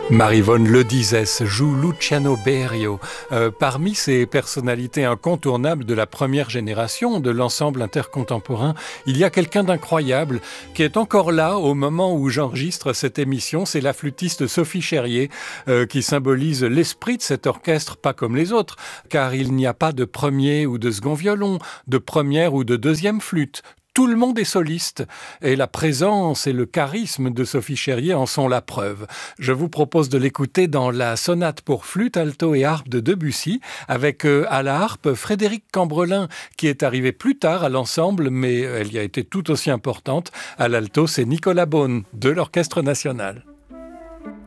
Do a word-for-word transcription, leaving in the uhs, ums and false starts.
Marivonne Ledizès joue Luciano Berio. Euh, parmi ces personnalités incontournables de la première génération de l'ensemble intercontemporain, il y a quelqu'un d'incroyable qui est encore là au moment où j'enregistre cette émission. C'est la flûtiste Sophie Cherrier euh, qui symbolise l'esprit de cet orchestre, pas comme les autres, car il n'y a pas de premier ou de second violon, de première ou de deuxième flûte. Tout le monde est soliste et la présence et le charisme de Sophie Cherrier en sont la preuve. Je vous propose de l'écouter dans la sonate pour flûte, alto et harpe de Debussy avec euh, à la harpe Frédéric Cambrelin qui est arrivé plus tard à l'ensemble mais elle y a été tout aussi importante. À l'alto, c'est Nicolas Beaune de l'Orchestre National.